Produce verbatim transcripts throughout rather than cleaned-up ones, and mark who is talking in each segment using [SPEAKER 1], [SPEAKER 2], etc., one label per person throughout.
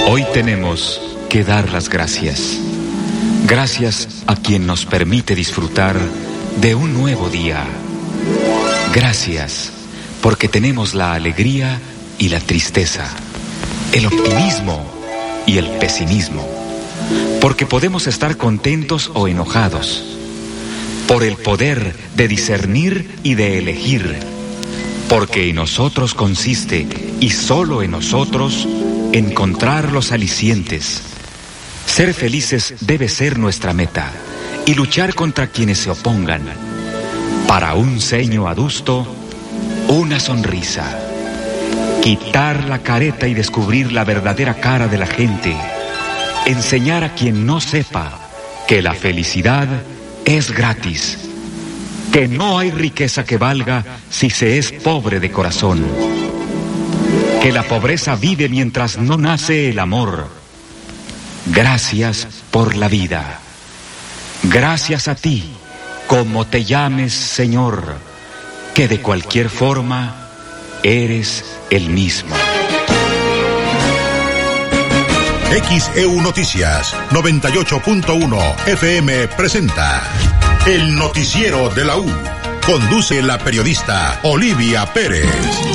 [SPEAKER 1] Hoy tenemos que dar las gracias. Gracias a quien nos permite disfrutar de un nuevo día. Gracias porque tenemos la alegría y la tristeza, el optimismo y el pesimismo, porque podemos estar contentos o enojados, por el poder de discernir y de elegir, porque en nosotros consiste, y solo en nosotros, encontrar los alicientes. Ser felices debe ser nuestra meta, y luchar contra quienes se opongan. Para un ceño adusto, una sonrisa. Quitar la careta y descubrir la verdadera cara de la gente. Enseñar a quien no sepa que la felicidad es gratis. Que no hay riqueza que valga si se es pobre de corazón. Que la pobreza vive mientras no nace el amor. Gracias por la vida. Gracias a ti, como te llames, Señor, que de cualquier forma eres el mismo.
[SPEAKER 2] X E U Noticias noventa y ocho punto uno F M presenta El Noticiero de la U. Conduce la periodista Olivia Pérez.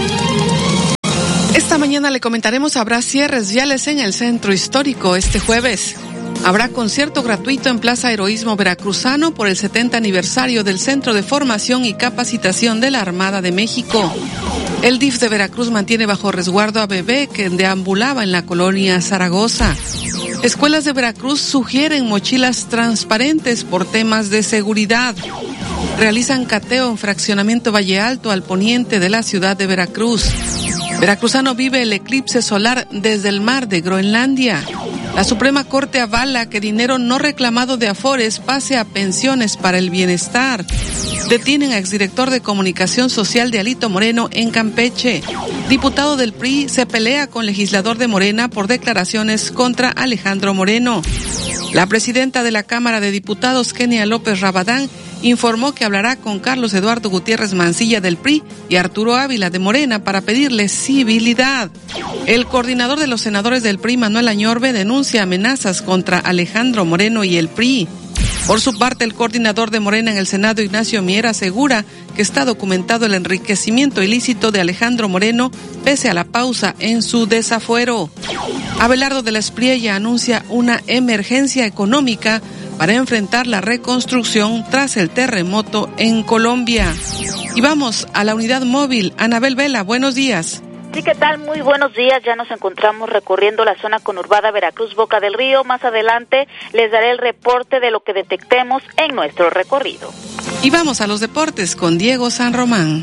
[SPEAKER 3] Esta mañana le comentaremos, habrá cierres viales en el centro histórico este jueves. Habrá concierto gratuito en Plaza Heroísmo Veracruzano por el setenta aniversario del Centro de Formación y Capacitación de la Armada de México. El D I F de Veracruz mantiene bajo resguardo a bebé que deambulaba en la colonia Zaragoza. Escuelas de Veracruz sugieren mochilas transparentes por temas de seguridad. Realizan cateo en fraccionamiento Valle Alto al poniente de la ciudad de Veracruz. Veracruzano vive el eclipse solar desde el mar de Groenlandia. La Suprema Corte avala que dinero no reclamado de Afores pase a pensiones para el bienestar. Detienen a exdirector de Comunicación Social de Alito Moreno en Campeche. Diputado del P R I se pelea con legislador de Morena por declaraciones contra Alejandro Moreno. La presidenta de la Cámara de Diputados, Kenia López Rabadán, informó que hablará con Carlos Eduardo Gutiérrez Mancilla del P R I y Arturo Ávila de Morena para pedirle civilidad. El coordinador de los senadores del P R I, Manuel Añorbe, denuncia amenazas contra Alejandro Moreno y el P R I. Por su parte, el coordinador de Morena en el Senado, Ignacio Mier, asegura que está documentado el enriquecimiento ilícito de Alejandro Moreno pese a la pausa en su desafuero. Abelardo de la Espriella anuncia una emergencia económica para enfrentar la reconstrucción tras el terremoto en Colombia. Y vamos a la unidad móvil. Anabel Vela, buenos días.
[SPEAKER 4] Sí, ¿qué tal? Muy buenos días. Ya nos encontramos recorriendo la zona conurbada Veracruz-Boca del Río. Más adelante les daré el reporte de lo que detectemos en nuestro recorrido.
[SPEAKER 3] Y vamos a los deportes con Diego San Román.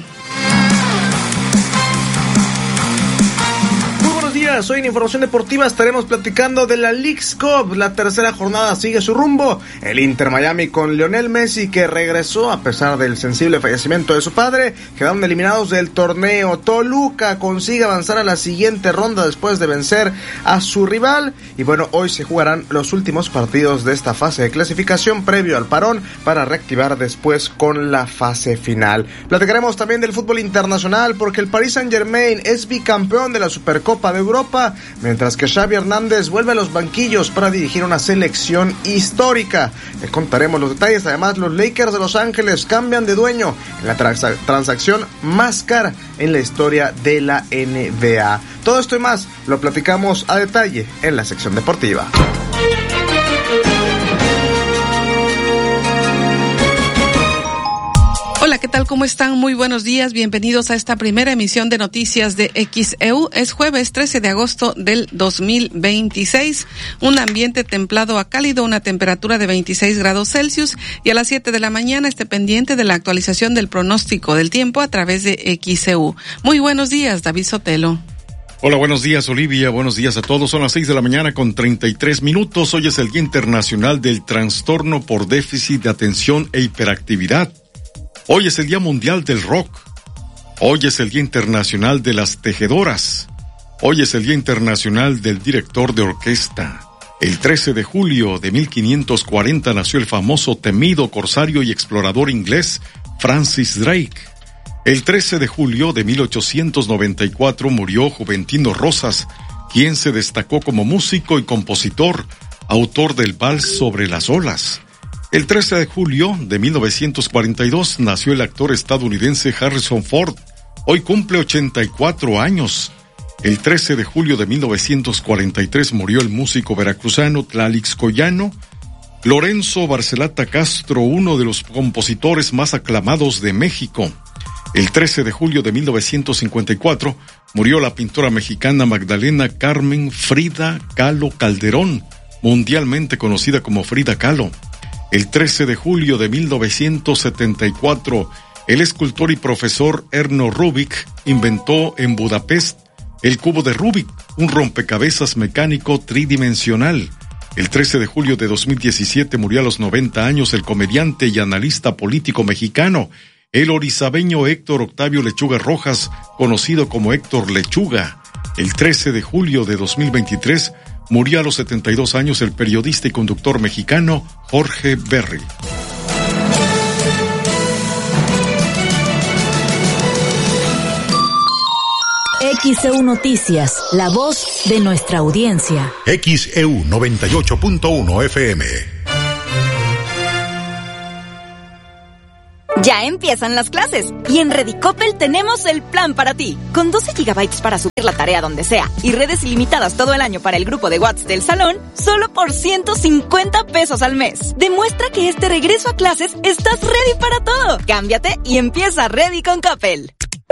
[SPEAKER 5] días. Hoy en Información Deportiva estaremos platicando de la Leagues Cup. La tercera jornada sigue su rumbo. El Inter Miami con Lionel Messi, que regresó a pesar del sensible fallecimiento de su padre. Quedaron eliminados del torneo. Toluca consigue avanzar a la siguiente ronda después de vencer a su rival. Y bueno, hoy se jugarán los últimos partidos de esta fase de clasificación previo al parón para reactivar después con la fase final. Platicaremos también del fútbol internacional porque el Paris Saint-Germain es bicampeón de la Supercopa de Europa, mientras que Xavi Hernández vuelve a los banquillos para dirigir una selección histórica. Les contaremos los detalles. Además, los Lakers de Los Ángeles cambian de dueño en la trans- transacción más cara en la historia de la N B A. Todo esto y más lo platicamos a detalle en la sección deportiva.
[SPEAKER 3] Hola, ¿qué tal? ¿Cómo están? Muy buenos días. Bienvenidos a esta primera emisión de noticias de X E U. Es jueves trece de agosto del dos mil veintiséis. Un ambiente templado a cálido, una temperatura de veintiséis grados Celsius. Y a las siete de la mañana esté pendiente de la actualización del pronóstico del tiempo a través de X E U. Muy buenos días, David Sotelo.
[SPEAKER 6] Hola, buenos días, Olivia. Buenos días a todos. Son las seis de la mañana con treinta y tres minutos. Hoy es el Día Internacional del Trastorno por Déficit de Atención e Hiperactividad. Hoy es el Día Mundial del Rock. Hoy es el Día Internacional de las Tejedoras. Hoy es el Día Internacional del Director de Orquesta. El trece de julio de mil quinientos cuarenta nació el famoso, temido corsario y explorador inglés Francis Drake. El trece de julio de mil ochocientos noventa y cuatro murió Juventino Rosas, quien se destacó como músico y compositor, autor del Vals sobre las olas. El trece de julio de mil novecientos cuarenta y dos nació el actor estadounidense Harrison Ford. Hoy cumple ochenta y cuatro años. El trece de julio de mil novecientos cuarenta y tres murió el músico veracruzano Tlalix Collano. Lorenzo Barcelata Castro, uno de los compositores más aclamados de México. El trece de julio de mil novecientos cincuenta y cuatro murió la pintora mexicana Magdalena Carmen Frida Kahlo Calderón, mundialmente conocida como Frida Kahlo. El trece de julio de mil novecientos setenta y cuatro, el escultor y profesor Erno Rubik inventó en Budapest el cubo de Rubik, un rompecabezas mecánico tridimensional. El trece de julio de dos mil diecisiete murió a los noventa años el comediante y analista político mexicano, el orizabeño Héctor Octavio Lechuga Rojas, conocido como Héctor Lechuga. El trece de julio de dos mil veintitrés murió a los setenta y dos años el periodista y conductor mexicano Jorge Berry.
[SPEAKER 7] X E U Noticias, la voz de nuestra audiencia.
[SPEAKER 2] X E U noventa y ocho punto uno F M.
[SPEAKER 8] Ya empiezan las clases y en Redicopel tenemos el plan para ti. Con doce gigabytes para subir la tarea donde sea y redes ilimitadas todo el año para el grupo de WhatsApp del salón, solo por ciento cincuenta pesos al mes. Demuestra que este regreso a clases estás ready para todo. Cámbiate y empieza Ready con Coppel.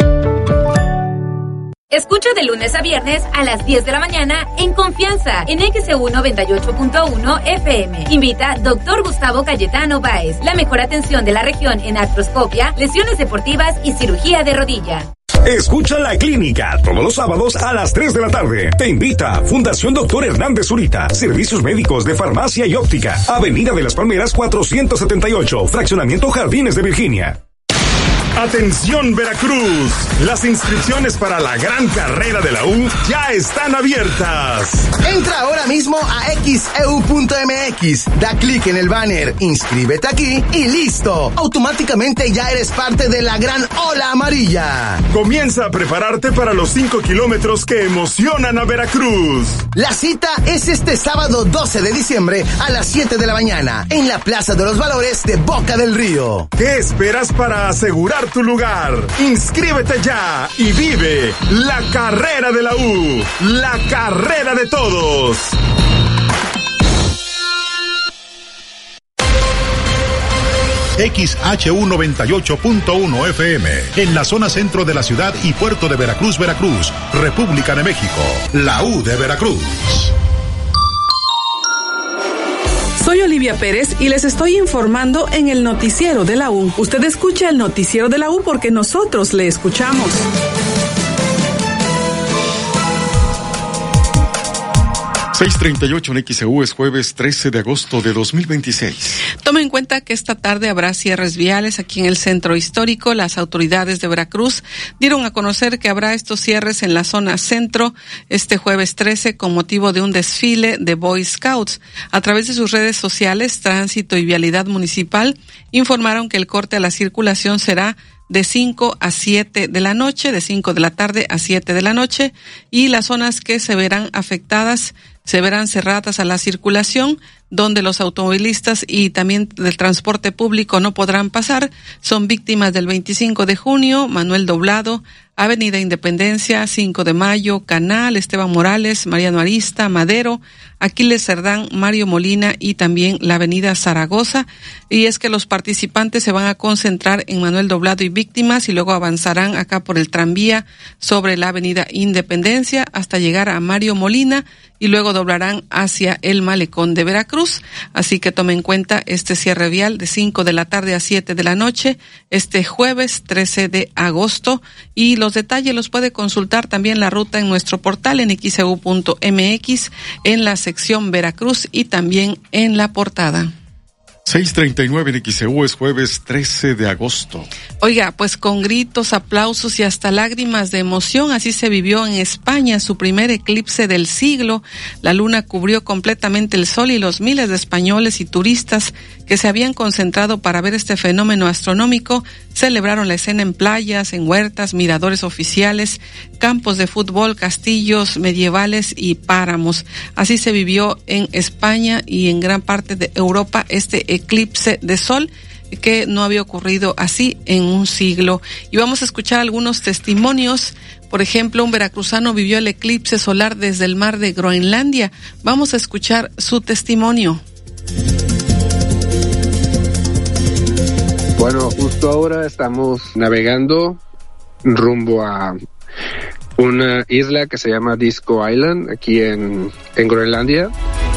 [SPEAKER 9] Escucha de lunes a viernes a las diez de la mañana en Confianza en X E U noventa y ocho punto uno F M. Invita doctor Gustavo Cayetano Báez. La mejor atención de la región en artroscopia, lesiones deportivas y cirugía de rodilla.
[SPEAKER 10] Escucha La Clínica todos los sábados a las tres de la tarde. Te invita Fundación Doctor Hernández Zurita. Servicios médicos de farmacia y óptica. Avenida de las Palmeras cuatrocientos setenta y ocho. Fraccionamiento Jardines de Virginia.
[SPEAKER 11] Atención Veracruz, las inscripciones para la gran carrera de la U ya están abiertas.
[SPEAKER 12] Entra ahora mismo a X E U punto M X, da clic en el banner, inscríbete aquí y listo. Automáticamente ya eres parte de la gran ola amarilla.
[SPEAKER 11] Comienza a prepararte para los cinco kilómetros que emocionan a Veracruz.
[SPEAKER 12] La cita es este sábado doce de diciembre a las siete de la mañana en la Plaza de los Valores de Boca del Río.
[SPEAKER 11] ¿Qué esperas para asegurar tu lugar? Inscríbete ya y vive la carrera de la U, la carrera de todos.
[SPEAKER 2] X H U noventa y ocho punto uno F M, en la zona centro de la ciudad y puerto de Veracruz, Veracruz, República de México, la U de Veracruz.
[SPEAKER 3] Soy Olivia Pérez y les estoy informando en el noticiero de la U. Usted escucha el noticiero de la U porque nosotros le escuchamos.
[SPEAKER 6] seis treinta y ocho en X E U, es jueves trece de agosto de dos mil veintiséis.
[SPEAKER 3] Tome en cuenta que esta tarde habrá cierres viales aquí en el centro histórico. Las autoridades de Veracruz dieron a conocer que habrá estos cierres en la zona centro este jueves trece con motivo de un desfile de Boy Scouts. A través de sus redes sociales, Tránsito y Vialidad Municipal informaron que el corte a la circulación será de cinco a siete de la noche, de cinco de la tarde a siete de la noche, y las zonas que se verán afectadas se verán cerradas a la circulación, donde los automovilistas y también del transporte público no podrán pasar. Son víctimas del veinticinco de junio, Manuel Doblado, Avenida Independencia, cinco de mayo, Canal, Esteban Morales, Mariano Arista, Madero, Aquiles Cerdán, Mario Molina y también la Avenida Zaragoza. Y es que los participantes se van a concentrar en Manuel Doblado y víctimas y luego avanzarán acá por el tranvía sobre la Avenida Independencia hasta llegar a Mario Molina y luego doblarán hacia el Malecón de Veracruz. Así que tome en cuenta este cierre vial de cinco de la tarde a siete de la noche este jueves trece de agosto, y los detalles los puede consultar también la ruta en nuestro portal en X E U punto M X en la sección Veracruz y también en la portada.
[SPEAKER 6] seis treinta y nueve en X E U, es jueves trece de agosto.
[SPEAKER 3] Oiga, pues con gritos, aplausos y hasta lágrimas de emoción, así se vivió en España su primer eclipse del siglo. La luna cubrió completamente el sol y los miles de españoles y turistas que se habían concentrado para ver este fenómeno astronómico celebraron la escena en playas, en huertas, miradores oficiales, campos de fútbol, castillos medievales y páramos. Así se vivió en España y en gran parte de Europa este eclipse de sol, que no había ocurrido así en un siglo. Y vamos a escuchar algunos testimonios. Por ejemplo, un veracruzano vivió el eclipse solar desde el mar de Groenlandia. Vamos a escuchar su testimonio.
[SPEAKER 13] Bueno, justo ahora estamos navegando rumbo a una isla que se llama Disco Island, aquí en, en Groenlandia.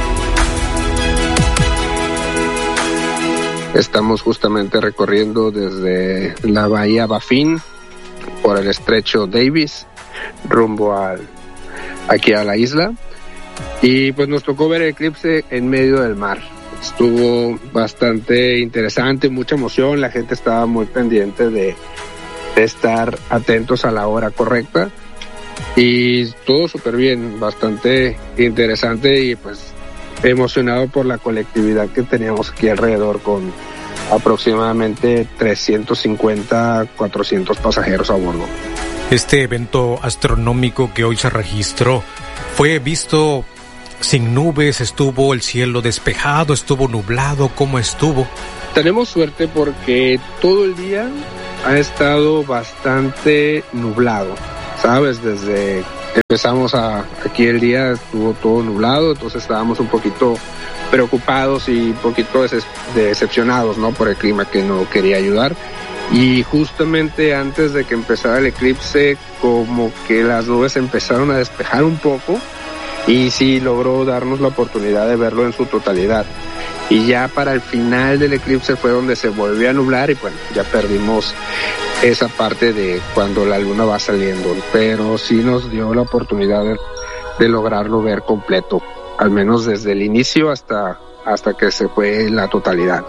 [SPEAKER 13] Estamos justamente recorriendo desde la bahía Baffin por el estrecho Davis rumbo al, aquí a la isla, y pues nos tocó ver el eclipse en medio del mar. Estuvo bastante interesante, mucha emoción, la gente estaba muy pendiente de, de estar atentos a la hora correcta y todo súper bien, bastante interesante y pues emocionado por la colectividad que teníamos aquí alrededor, con aproximadamente trescientos cincuenta, cuatrocientos pasajeros a bordo.
[SPEAKER 14] Este evento astronómico que hoy se registró fue visto sin nubes, estuvo el cielo despejado, estuvo nublado, ¿cómo estuvo?
[SPEAKER 13] Tenemos suerte porque todo el día ha estado bastante nublado, ¿sabes? Desde empezamos a, aquí el día estuvo todo nublado, entonces estábamos un poquito preocupados y un poquito des- decepcionados, ¿no? Por el clima que no quería ayudar. Y justamente antes de que empezara el eclipse, como que las nubes empezaron a despejar un poco y sí logró darnos la oportunidad de verlo en su totalidad. Y ya para el final del eclipse fue donde se volvió a nublar y bueno, ya perdimos esa parte de cuando la luna va saliendo, pero sí nos dio la oportunidad de, de lograrlo ver completo, al menos desde el inicio hasta, hasta que se fue la totalidad.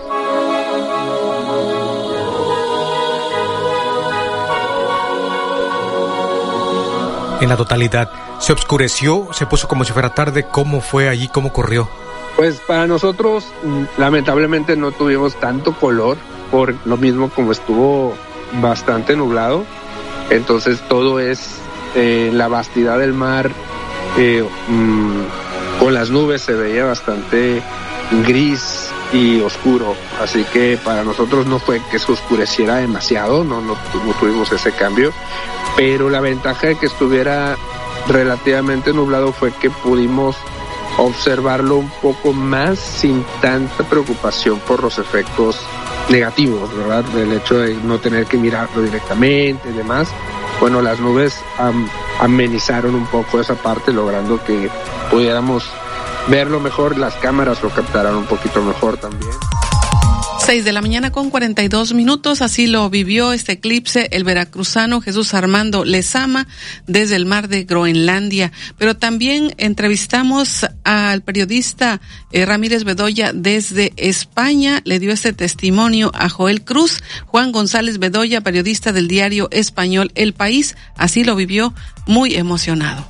[SPEAKER 14] En la totalidad, ¿se oscureció? ¿Se puso como si fuera tarde? ¿Cómo fue allí? ¿Cómo ocurrió?
[SPEAKER 13] Pues para nosotros, lamentablemente no tuvimos tanto color, por lo mismo como estuvo bastante nublado. Entonces todo es eh, la vastidad del mar, eh, mmm, con las nubes se veía bastante gris y oscuro. Así que para nosotros no fue que se oscureciera demasiado, no, no, no tuvimos ese cambio. Pero la ventaja de que estuviera relativamente nublado fue que pudimos observarlo un poco más sin tanta preocupación por los efectos negativos, ¿verdad? El hecho de no tener que mirarlo directamente y demás. Bueno, las nubes am, amenizaron un poco esa parte, logrando que pudiéramos verlo mejor, las cámaras lo captaran un poquito mejor también.
[SPEAKER 3] Seis de la mañana con cuarenta y dos minutos, así lo vivió este eclipse el veracruzano Jesús Armando Lezama desde el mar de Groenlandia. Pero también entrevistamos al periodista eh, Ramírez Bedoya desde España, le dio este testimonio a Joel Cruz. Juan González Bedoya, periodista del diario español El País, así lo vivió, muy emocionado.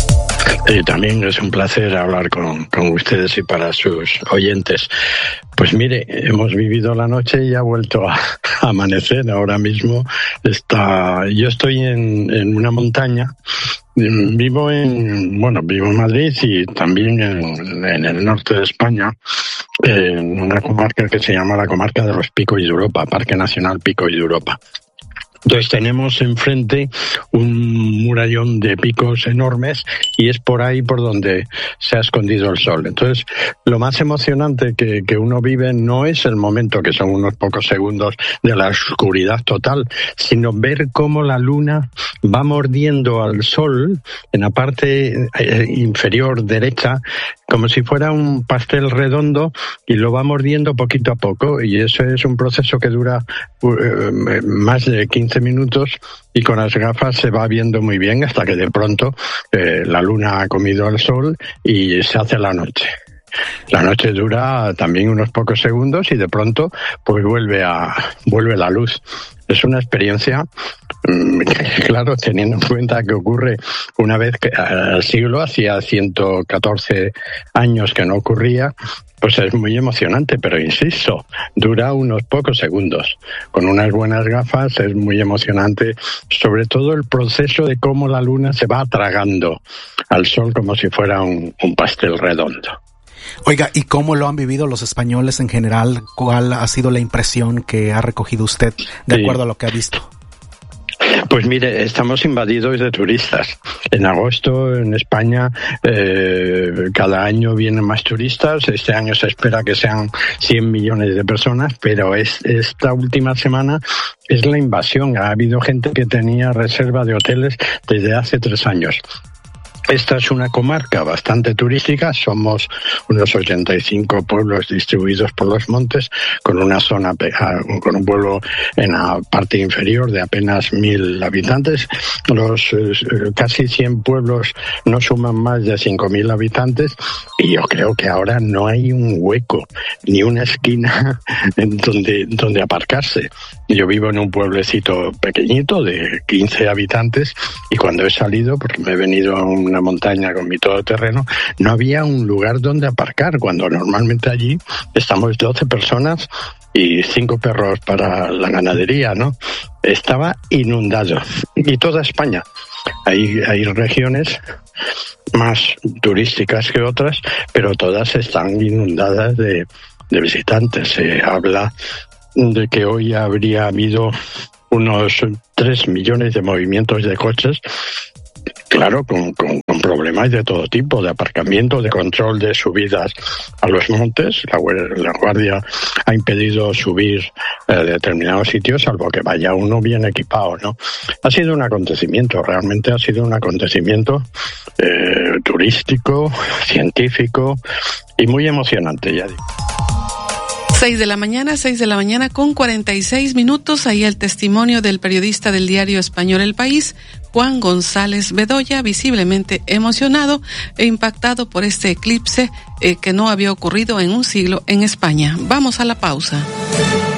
[SPEAKER 15] Y también es un placer hablar con, con ustedes y para sus oyentes. Pues mire, hemos vivido la noche y ha vuelto a, a amanecer. Ahora mismo está, yo estoy en, en una montaña. Vivo en, bueno, vivo en Madrid y también en, en el norte de España, en una comarca que se llama la comarca de los Picos de Europa, Parque Nacional Pico de Europa. Entonces tenemos enfrente un murallón de picos enormes y es por ahí por donde se ha escondido el sol. Entonces, lo más emocionante que, que uno vive no es el momento, que son unos pocos segundos de la oscuridad total, sino ver cómo la luna va mordiendo al sol en la parte eh, inferior derecha, como si fuera un pastel redondo, y lo va mordiendo poquito a poco, y eso es un proceso que dura uh, más de quince minutos, y con las gafas se va viendo muy bien hasta que de pronto eh, la luna ha comido al sol y se hace la noche. La noche dura también unos pocos segundos y de pronto pues vuelve a vuelve la luz. Es una experiencia, claro, teniendo en cuenta que ocurre una vez que al siglo, hacía ciento catorce años que no ocurría, pues es muy emocionante, pero insisto, dura unos pocos segundos. Con unas buenas gafas es muy emocionante, sobre todo el proceso de cómo la luna se va tragando al sol como si fuera un, un pastel redondo.
[SPEAKER 16] Oiga, ¿y cómo lo han vivido los españoles en general? ¿Cuál ha sido la impresión que ha recogido usted de sí. acuerdo a lo que ha visto?
[SPEAKER 15] Pues mire, estamos invadidos de turistas. En agosto en España eh, cada año vienen más turistas. Este año se espera que sean cien millones de personas, pero es, esta última semana es la invasión. Ha habido gente que tenía reserva de hoteles desde hace tres años. Esta es una comarca bastante turística, somos unos ochenta y cinco pueblos distribuidos por los montes, con una zona, con un pueblo en la parte inferior de apenas mil habitantes. Los eh, casi cien pueblos no suman más de cinco mil habitantes y yo creo que ahora no hay un hueco, ni una esquina en donde, donde aparcarse. Yo vivo en un pueblecito pequeñito de quince habitantes y cuando he salido, porque me he venido a una montaña con mi todoterreno, no había un lugar donde aparcar, cuando normalmente allí estamos doce personas y cinco perros para la ganadería, ¿no? Estaba inundado. Y toda España. Hay, hay regiones más turísticas que otras, pero todas están inundadas de, de visitantes. Se habla de que hoy habría habido unos tres millones de movimientos de coches, claro, con, con, con problemas de todo tipo, de aparcamiento, de control de subidas a los montes. La, la Guardia ha impedido subir eh, determinados sitios, salvo que vaya uno bien equipado, ¿no? Ha sido un acontecimiento, realmente ha sido un acontecimiento eh, turístico, científico y muy emocionante, ya digo.
[SPEAKER 3] Seis de la mañana, seis de la mañana con cuarenta y seis minutos. Ahí el testimonio del periodista del diario español El País, Juan González Bedoya, visiblemente emocionado e impactado por este eclipse eh, que no había ocurrido en un siglo en España. Vamos a la pausa.